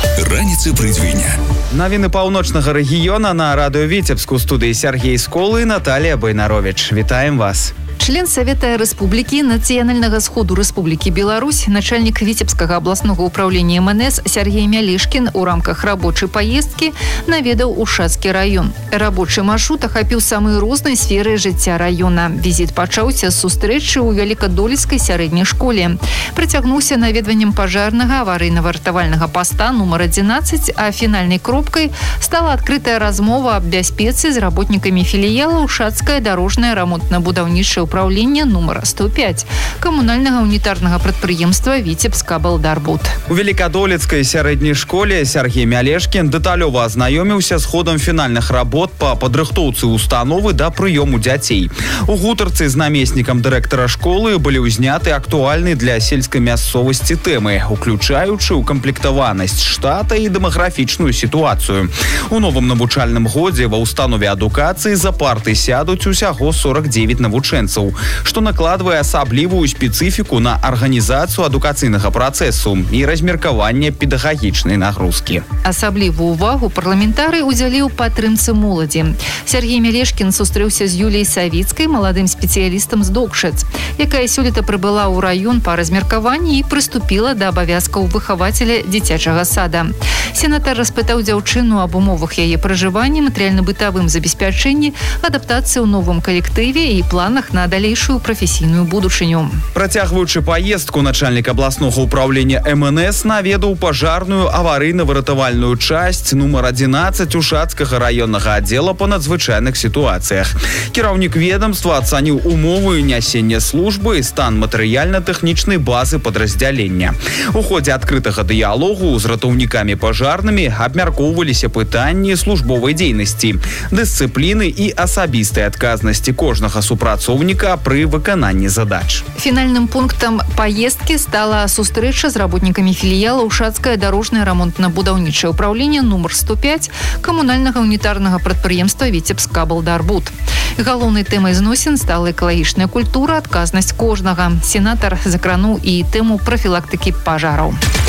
Раніцы прыдзвіня. Навіны паўночнага рэгіёна на радыё Віцебску, студыі Сергей Сколы і Наталія Байнарович. Вітаем вас. Член Совета Республики Национального сходу Республики Беларусь, начальник Витебского областного управления МНС Сергей Мялешкин у рамках рабочей поездки наведал Ушацкий район. Рабочий маршрут охопил самые разные сферы жыцця района. Визит пачаўся з сустрэчы ў Великодолецкай сярэдняй школе. Працягнуўся наведваннем пажарнага аварыйна-вартавальнага поста номер 11, а финальной кропкой стала открытая размова об бяспецы з работниками филиала Ушацкае дорожное ремонтно-будаўнічае управления номер 105 коммунального унитарного предприемства Витебска-Балдарбуд. У Великодолецкай сярэдняй школе Сергей Мялешкин дэталёва азнаёміўся з ходам фінальных работ па падрыхтоўцы установы да прыёму дзяцей. У гутарцы з намеснікам дырэктара школы былі ўзняты актуальныя для сельскай мясцовасці тэмы, уключаючы укамплектаванасць штата і дэмаграфічную сітуацыю. У новым навучальным годзе ва ўстанове адукацыі за парты сядуць усяго 49 навучэнцаў, што накладвае асаблівую спецыфіку на арганізацыю адукацыйнага працэсу і размеркаванне педагагічнай нагрузкі. Асаблівую увагу парламентарый удзяліў падтрымцы моладзі. Сергей Мялешкін сустрэўся з Юліяй Савіцкай, маладым спецыялістам з Докшэц, якая сёлета прыбыла ў раён па размеркаванні і прыступіла да абавязкаў выхавацеля дзіцячага сада. Сенатар распытаў дзяўчыну аб умовах яе пражывання, матэрыяльна-бытавым забеспячэнні, адаптацыі ў новым калектыве і планах на далейшую прафесійную будучыню. Працягваючы паездку, начальник областного управления МНС наведаў пажарную аварыйна-выратавальную часть номер 11 Ушацкага районнага аддзела па надзвычайных сітуацыях. Кіраўнік ведомства ацаніў умовы нясення службы і стан матэрыяльна-тэхнічнай базы падраздзялення. У ходзе адкрытага дыялогу з ратаўнікамі пажарнымі абмяркоўваліся пытанні службовай дзейнасці, дысцыпліны і асабістай адказнасці кожнага супрацоўніка при выкананні задач. Финальным пунктом поездки стала сустрэча з работниками филиала Ушацкае дорожное ремонтно-будаўнічае управление номер 105 коммунального унитарного предприемства Витебска-Балдарбуд. Галоўнай тэмай зносін стала экалагічная культура, адказнасць кожнага. Сенатар закрануў і тэму профілактыкі пажараў.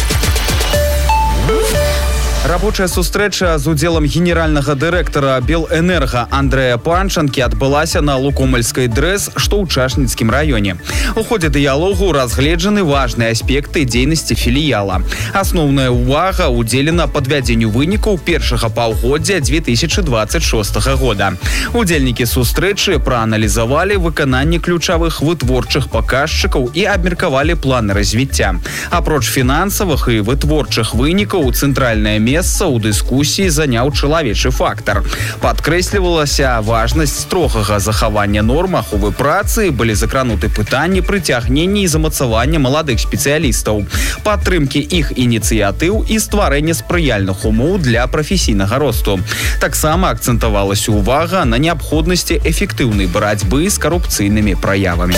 Рабочая сустрэча з удзелам генеральнага дырэктара Белэнерга Андрэя Панчанкі адбылася на Лукомельскай ДРЭС, што ў Чашніцкім раёне. У ходзе дыялогу разгледжаны важныя аспекты дзейнасці філіяла. Асноўная ўвага ўдзелена падвядзенню вынікаў першага паўгоддзя 2026 года. Удзельнікі сустрэчы прааналізавалі выкананне ключавых вытворчых паказчыкаў і абмеркавалі планы развіцця. Апроч фінансавых і вытворчых вынікаў, цэнтральнае месца у дыскусіі заняў чалавечы фактар. Падкрэслівалася важнасць строгага захавання норм аховы працы, былі закрануты пытанні прыцягнення і замацавання маладых спецыялістаў, падтрымкі іх ініцыятыў і стварэння спрыяльных умоў для прафесійнага росту. Таксама акцэнтавалася ўвага на неабходнасці эфектыўнай барацьбы з карупцыйнымі праявамі.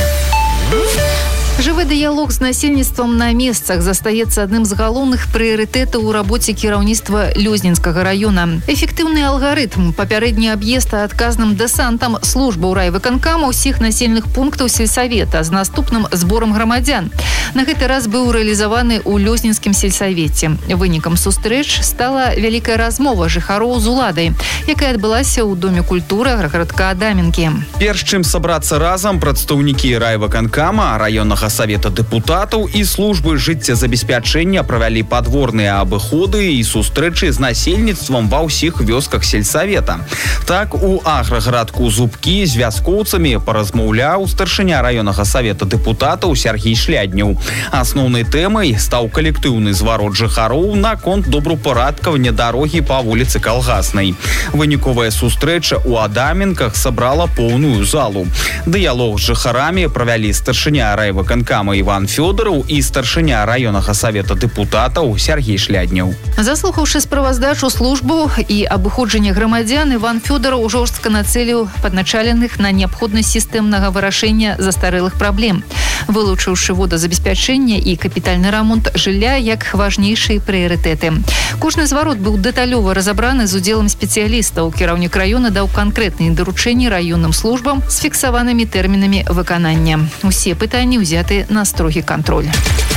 Жывы дыялог з насельніцтвам на месцах застаецца адным з галоўных прыярытэтаў у рабоце кіраўніцтва Лёзнінскага района. Эфектыўны алгарытм, папярэдні аб'езд адказным дэсантам службаў райвыканкама ўсіх насельных пунктаў сельсавета з наступным зборам грамадзян. На гэты раз быў рэалізаваны ў Лёзнінскім сельсавеце. Вынікам сустрэч стала вялікая размова жыхароў з уладай, якая адбылася ў Доме культуры гарадка Адаменкі. Перш чым сабрацца разам, прадстаўнікі райвыканкама, раённага Совета депутатаў і службы жыццезабеспячэння правялі падворныя абыходы і сустрэчы з насельніцтвам ва ўсіх вёсках сельсавета. Так, у аграгарадку Зубкі з вяскоўцамі паразмаўляў старшыня раённага Совета депутатаў Сергей Шляднеў. Асноўнай тэмай стаў калектыўны зварот жыхароў наконт добраўпарадкавання дарогі па вуліцы Калгаснай. Выніковая сустрэча ў Адаменках сабрала поўную залу. Дыялог з жыхарамі правялі старшыня райвыканкама Іван Фёдораў і старшыня раённага Совета депутатаў Сергей Шляднеў. Заслухаўшы справаздачу службу і абыходжання грамадзян, Іван Фёдораў жорстка нацэліў падначаленых на неабходнасць сістэмнага вырашэння застарэлых праблем, вылучыўшы водазабеспячэнне і капітальны рамонт жылля як важнейшыя прыярытэты. Кожны зварот быў дэталёва разабраны з удзелам спецыялістаў. Кіраўнік раёна даў канкрэтныя даручэнні раённым службам з фіксаванымі тэрмінамі выканання. Усе пытанні ўзяты на строгі кантроль.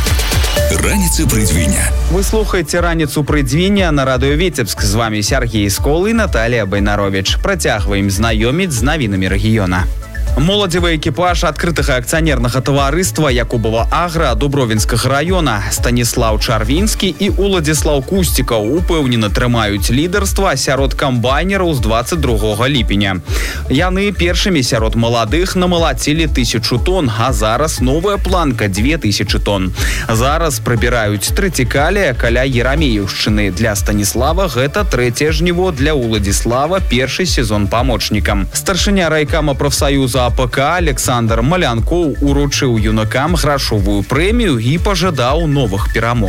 Раніцы прыдвіння. Вы слухаеце раніцу прыдвіння на радыё Віцебск. З вами Сергей Скол і Наталія Байнарович. Працягваем знаёміць з навінамі рэгіёна. Моладзевы экіпаж адкрытага акцыянернага таварыства Якубова Агра Дубровінскага района Станіслав Чарвінскі і Уладзіслаў Кусцікаў упэўнена трымаюць лідарства сярод камбайнераў з 22 ліпеня. Яны першымі сярод маладых намалацілі 1000 тонн, а зараз новая планка 2000 тонн. Зараз прыбіраюць трыцікалія каля Ерамеевшчыны. Для Станіслава гэта трэцяе жніво, для Уладзіслава першы сезон памочнікам. Старшыня райкама прафсаюза АПК Александр Малянкоў уручыў юнакам грашовую прэмію і пажадаў новых перамог.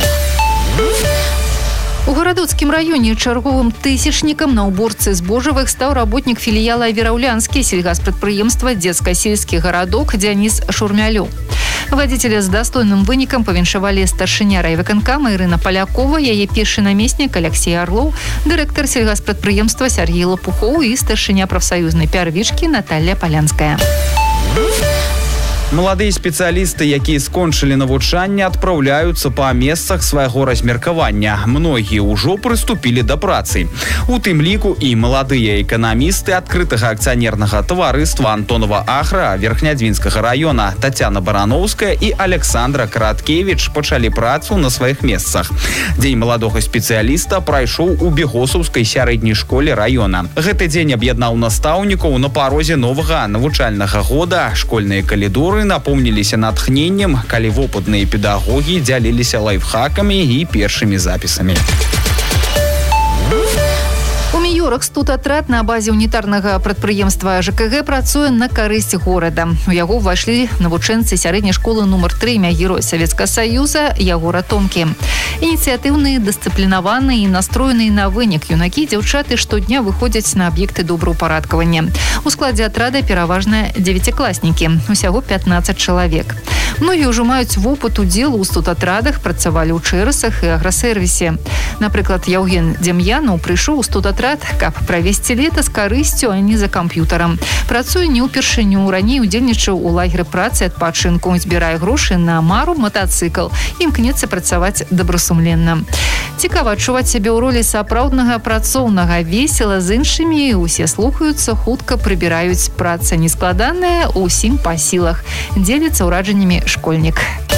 У гарадоцкім раёне чарговым тысячнікам на уборцы збожавых стаў работнік філіяла Вераўлянскі сельгаспрадпрыемства дзетска-сельскі гарадок Дзяніс Шурмялёў. Вадзіцеля з дастойным вынікам павіншавалі старшыня райвыканкама Ірына Палякова, яе першы намеснік Алексей Орлоў, дырэктар сельгаспрадпрыемства Сергей Лопухоў і старшыня прафсаюзнай пярвічкі Наталья Палянская. Маладыя спецыялісты, якія скончылі навучанне, адпраўляюцца па месцах свайго размеркавання. Многія ўжо прыступілі да працы. У тым ліку і маладыя эканамісты адкрытага акцыянернага таварыства Антонова Агра Верхнядзвінскага района Тацяна Барановская і Александра Караткевіч пачалі працу на сваіх месцах. Дзень маладога спецыяліста прайшоў у Бегосаўскай сярэдняй школе района. Гэты дзень аб'яднаў настаўнікаў на парозе новага навучальнага года. Школьныя калідоры напомніліся натхненнем, калі вопытныя педагогі дзяліліся лайфхакамі і першымі запісамі. У Міёрах студатрад на базе унітарнага прадпрыемства ЖКГ працуе на карысць горада. У яго ўвайшлі навучэнцы сярэдняй школы нумар 3 імя Героя Савецкага Саюза Ягора Томкі. Ініцыятыўныя, дысцыплінаваныя і настроеныя на вынік юнакі і дзяўчаты штодня выходзяць на аб'екты добраўпарадкавання. У складзе атрада пераважна 9-класнікі, усяго 15 чалавек. Многія ўжо маюць вопыт удзелу ў студатрадах, працавалі ў чэрасах і аграсервісе. Напрыклад, Яўген Дем'янаў прыйшоў у студатрад, каб правесці лета з карысцю, а не за камп'ютарам. Працуе не ўпершыню, раней удзельнічаў у лагеры працы адпачынку, збірае грошы на мару матацыкл, імкнецца працаваць добрасумленна. Цікава адчуваць сябе ў ролі сапраўднага працоўнага, весела з іншымі, усе слухаюцца, хутка прыбіраюць, праца нескладаная, усім па сілах. Дзеліцца ўражаннямі школьнік.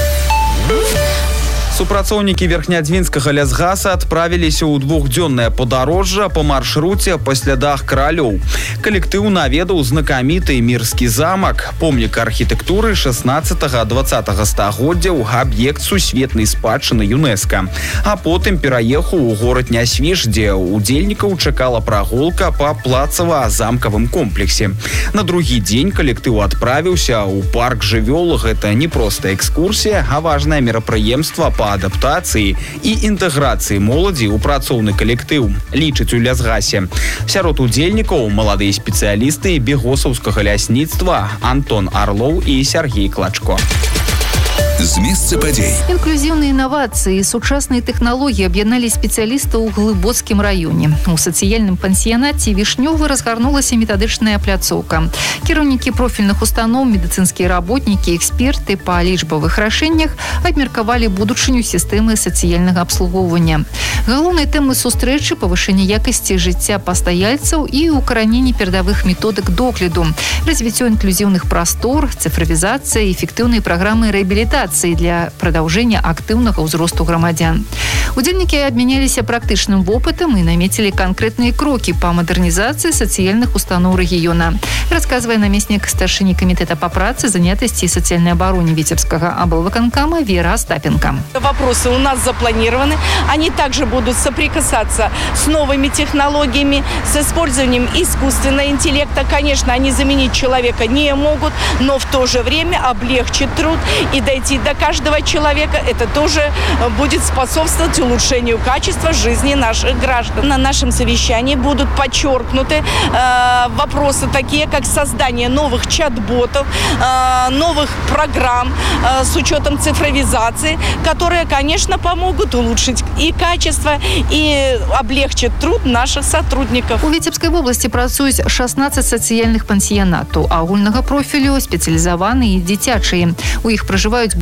Супрацоўнікі Верхнядзвінскага лясгаса адправіліся ў двухдзённае падарожжа па маршруце па слядах каралёў. Калектыў наведаў знакаміты Мірскі замак, помнік архітэктуры 16-20 стагоддзяў, аб'ект сусветнай спадчыны ЮНЕСКА. А потым пераехаў у горад Нясвіж, дзе удзельнікаў чакала прагулка па плацава-замкавым комплексе. На другі дзень калектыў адправіўся ў парк жывёл. Гэта не проста экскурсія, а важнае мерапрыемства па адаптацыі і інтэграцыі моладзі ў працоўны калектыў, лічыць у лясгасе. Сярод удзельнікаў маладыя спецыялісты бегосаўскага лясніцтва Антон Орлоў і Сергей Клачко. З месца падзей. Інклюзіўныя інавацыі і сучасныя тэхналогіі аб'ядналі спецыялістаў у Глыбоцкім раёне. У сацыяльным пансіянаце Вішнёвы разгарнулася метадычная пляцоўка. Кіраўнікі профільных устаноў, медыцынскія работнікі, эксперты па лічбавых рашэннях абмеркавалі будучыню сістэмы сацыяльнага абслугоўвання. Галоўнай тэмай сустрэчы павышэнне якасці жыцця пастаяльцаў і укараненне перадавых методык догляду, развіццё інклюзіўных прастор, цыфравізацыя, эфектыўныя праграмы рэабілітацыі для прадаўжэння актыўнага ўзросту грамадзян. Удзельнікі абмяняліся практычным вопытам і намецілі канкрэтныя крокі па мадэрнізацыі сацыяльных устаноў рэгіёна, расказвае намеснік старшыні камітэта па працы, занятасці і сацыяльнай абароне Віцебскага аблвыканкама Вера Остапенко. Вопросы у нас запланированы. Они также будут соприкасаться с новыми технологиями, с использованием искусственного интеллекта. Конечно, они заменить человека не могут, но в то же время облегчит труд и дойти до каждого человека. Это тоже будет способствовать улучшению качества жизни наших граждан. На нашем совещании будут подчеркнуты вопросы такие, как создание новых чат-ботов, новых программ с учетом цифровизации, которые, конечно, помогут улучшить и качество, и облегчат труд наших сотрудников. У Віцебскай вобласці працуюць 16 сацыяльных пансіянатаў, агульнага профілю, спецыялізаваныя і дзіцячыя. У іх пражываюць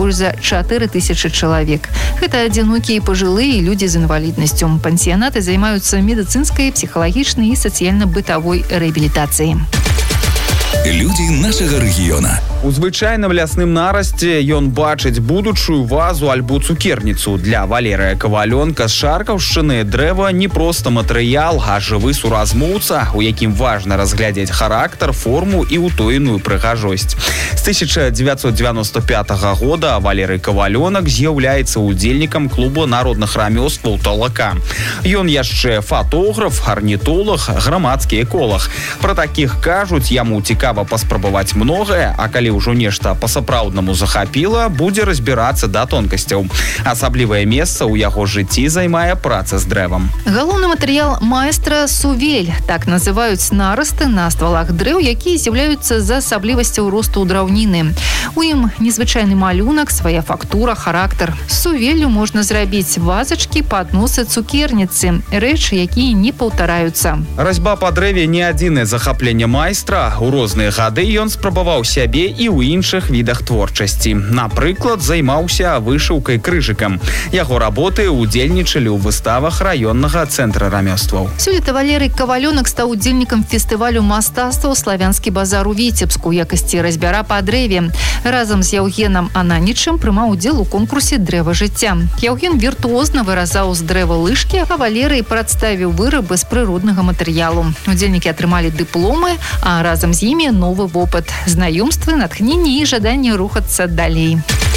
больш за 4000 чалавек. Гэта адзінокія пажылыя і людзі з інваліднасцю. Пансіянаты займаюцца медыцынскай, псіхалагічнай і сацыяльна-бытавой рэабілітацыяй. Людзі нашага рэгіёна. У звычайным лясным нарасце ён бачыць будучую вазу альбо цукерніцу. Для Валерыя Кавалёнка з Шаркаўшчыны дрэва не проста матэрыял, а жывы суразмоўца, у якім важна разглядзець характар, форму і ўтоеную прыгажосць. З 1995 года Валерый Кавалёнак з'яўляецца удзельнікам клуба народных рамёстваў «Талака». Ён яшчэ фатограф, арнітолог, грамадскі эколог. Пра такіх кажуць, яму цікава паспрабаваць многае, а калі ўжо нешта па-сапраўднаму захапіла, будзе разбірацца да тонкасцяў. Асаблівае месца ў яго жыцці займае праца з дрэвам. Галоўны матэрыял майстра сувель. Так называюць нарасты на ствалах дрэў, якія з'яўляюцца з асаблівасцяў росту драўніны. У ім незвычайны малюнак, свая фактура, характар. З сувеллю можна зрабіць вазачкі, падносы, цукерніцы, рэчы, якія не паўтараюцца. Разьба па дрэве не адзінае захапленне майстра. У розныя гады ён спрабаваў сябе і ў іншых відах творчасці. Напрыклад, займаўся вышыўкай крыжыкам. Яго работы удзельнічалі ў выставах раённага цэнтра рамёстваў. Сёлета Валерый Кавалёнак стаў удзельнікам фестывалю мастацтваў «Славянскі базар» у Віцебску ў якасці разьбяра па дрэве. Разам з Яўгенам Ананічым прымаў удзел у конкурсе «Дрэва жыцця». Яўген віртуозна выразаў з дрэва лыжкі, а Валерый прадставіў вырабы з прыроднага матэрыялу. Удзельнікі атрымалі дыпломы, а разам з імі новы вопыт, знаёмствы, натхненне і жаданне рухацца далей.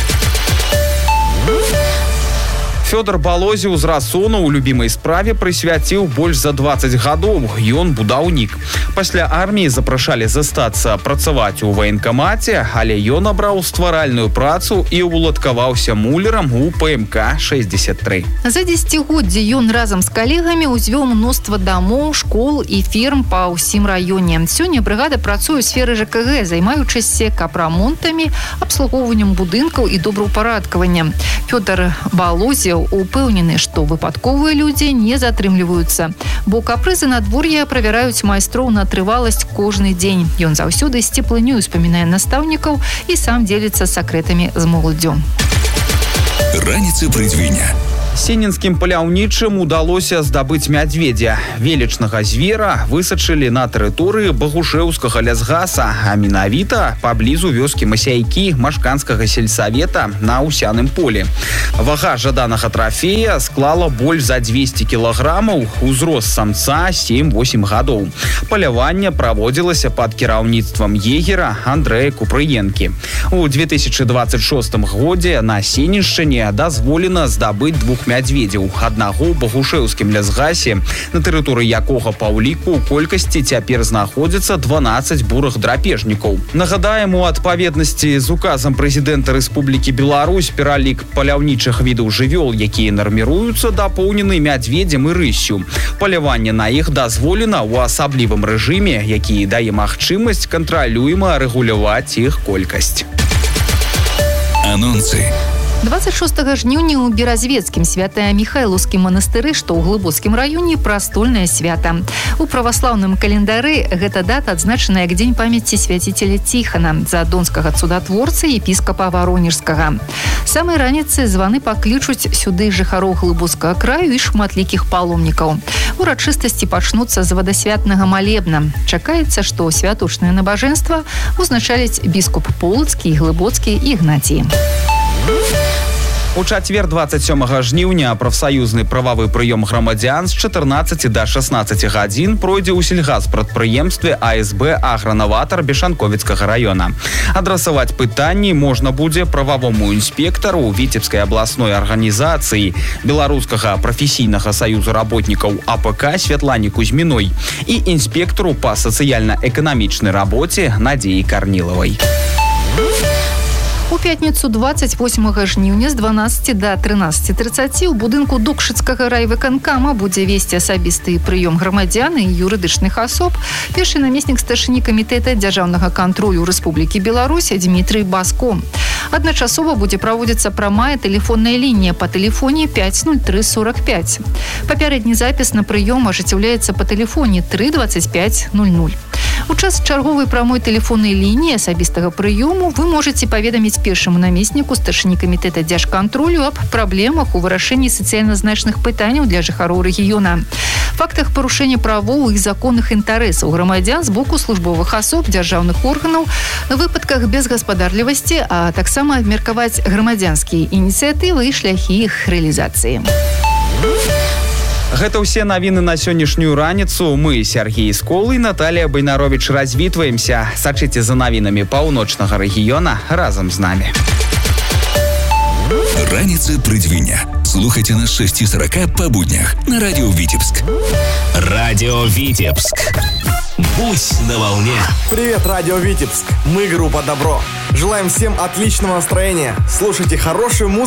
Фёдор Балозіў з Расону ў любімай справе прысвяціў больш за 20 гадоў. Ён будаўнік. Пасля арміі запрашалі застацца працаваць у ваенкамаце, але ён абраў стваральную працу і ўладкаваўся мулерам у ПМК-63. За дзесяцігоддзі ён разам з калегамі ўзвёў мноства дамоў, школ і ферм па ўсім раёне. Сёння брыгада працуе ў сферы ЖКГ, займаючыся капрамонтамі, абслугоўваннем будынкаў і добраўпарадкаваннем. Фёдор Балозіў упэўнены, што выпадковыя людзі не затрымліваюцца, бо капрызы надвор'я правяраюць майстроў на трываласць кожны дзень. Ён заўсёды з цеплынёй успамінае настаўнікаў і сам дзеліцца сакрэтамі з моладдзю. Раніцы прыдзвіня. Сенінскім паляўнічым удалося здабыць мядзведзя. Велічнага звера высачылі на тэрыторыі Багушэўскага лясгаса, а менавіта паблізу вёскі Масяйкі Машканскага сельсавета на Ўсяным полі. Вага жаданага трафея склала больш за 200 кілаграмаў, узрост самца 7-8 гадоў. Паляванне праводзілася пад кіраўніцтвам егера Андрэя Купрыенкі. У 2026 годзе на Сенішчыне дазволена здабыць 2 мядзведзяў, аднаго ў Багушэўскім лясгасе, на тэрыторыі якога па ўліку колькасці цяпер знаходзіцца 12 бурых драпежнікаў. Нагадаем, у адпаведнасці з указам прэзідэнта Рэспублікі Беларусь пералік паляўнічых відаў жывёл, якія нарміруюцца, дапоўнены мядзведзем і рыссю. Паляванне на іх дазволена ў асаблівым рэжыме, які дае магчымасць кантралюема рэгуляваць іх колькасць. Анонсы. 26 жніўня ў Беразвецкім Свята-Міхайлаўскім манастыры, што ў Глыбоцкім раёне, прастольнае свята. У праваслаўным календары гэта дата адзначана як дзень памяці свяціцеля Ціхана, задонскага цудатворцы епіскапа Варонежскага. Самай раніцы званы паклічуць сюды жыхароў Глыбоцкага краю і шматлікіх паломнікаў. Урачыстасці пачнуцца з вадасвятнага малебна. Чакаецца, што святочнае набажэнства узначаліць біскуп Полацкі і Глыбоцкі Ігнацій. У чацвер 27 жніўня прафсаюзны прававы прыём грамадзян з 14 да 16 гадзін пройдзе ў сельгазпрадпрыемстве АСБ «Агранаватар» Бешанковіцкага раёна. Адрасаваць пытанні можна будзе прававому інспектару Віцебскай абласной арганізацыі, Беларускага прафесійнага саюзу работнікаў АПК Святлане Кузьміной і інспектару па сацыяльна-эканамічнай рабоце Надзеі Карнілавай. У пятніцу 28 жніўня з 12 да 13:30 у будынку Докшыцкага райвыканкама будзе весці асабісты прыём грамадзян і юрыдычных асоб першы намеснік старшыні камітэта дзяржаўнага кантролю Рэспублікі Беларусь Дмітрый Баско. Адначасова будзе праводзіцца прамая тэлефонная лінія па тэлефоне 50345. Папярэдні запіс на прыём ажыццяўляецца па тэлефоне 32500. У час чарговай прамой тэлефоннай лініі асабістага прыёму вы можаце паведаміць першаму намесніку старшыні камітэта дзяржкантролю аб праблемах у вырашэнні сацыяльна значных пытанняў для жыхароў рэгіёна. Фактах парушэння правоў і законных інтарэсаў грамадзян з боку службовых асоб, дзяржаўных органаў, выпадках безгаспадарлівасці, а таксама абмеркаваць грамадзянскія ініцыятывы і шляхі іх рэалізацыі. Гэта ўсе навіны на сённяшнюю раніцу. Мы, Сергей Скол і Наталья Байнарович, развітваемся. Сачыце за навінамі паўночнага рэгіёна разам з намі. Раніца прыдвіня. Слухайте нас 6:40 по буднях на радио Витебск. Радио Витебск. Будь на волне. Привет, радио Витебск. Мы группа Добро. Желаем всем отличного настроения. Слушайте хорошую музыку.